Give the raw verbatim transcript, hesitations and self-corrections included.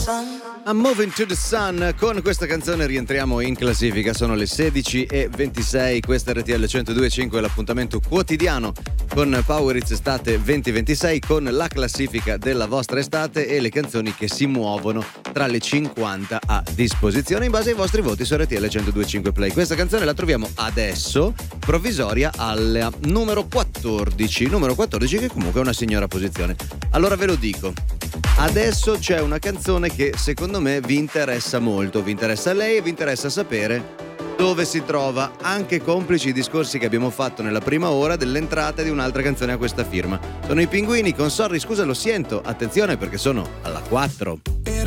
I'm Moving to the Sun. Con questa canzone rientriamo in classifica. Sono le sedici e ventisei. Questa è R T L centodue e cinque, l'appuntamento quotidiano con Power Hits Estate venti ventisei, con la classifica della vostra estate e le canzoni che si muovono tra le cinquanta a disposizione in base ai vostri voti su R T L centodue e cinque Play. Questa canzone la troviamo adesso provvisoria alla numero quattordici. Numero quattordici, che comunque è una signora posizione. Allora ve lo dico. Adesso c'è una canzone che secondo me vi interessa molto, vi interessa a lei e vi interessa sapere dove si trova, anche complici i discorsi che abbiamo fatto nella prima ora dell'entrata di un'altra canzone a questa firma. Sono i Pinguini con Sorry, scusa, lo sento. Attenzione perché sono alla quattro.